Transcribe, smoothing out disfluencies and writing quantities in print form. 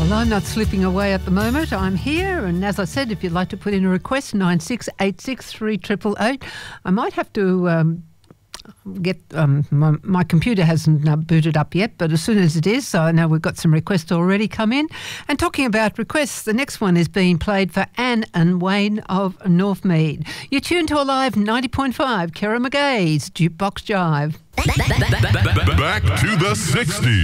Well, I'm not slipping away at the moment. I'm here, and as I said, if you'd like to put in a request, 9686 3888. I might have to get my computer hasn't booted up yet, but as soon as it is, so I know we've got some requests already come in. And talking about requests, the next one is being played for Anne and Wayne of Northmead. You're tuned to Alive 90.5, Kara McGay's Jukebox Jive. Back to the 60s.